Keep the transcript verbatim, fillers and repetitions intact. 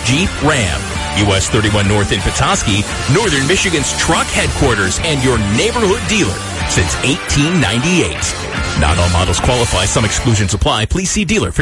Jeep, Ram. U S thirty-one North in Petoskey, Northern Michigan's truck headquarters and your neighborhood dealer since eighteen ninety-eight. Not all models qualify. Some exclusions apply. Please see dealer for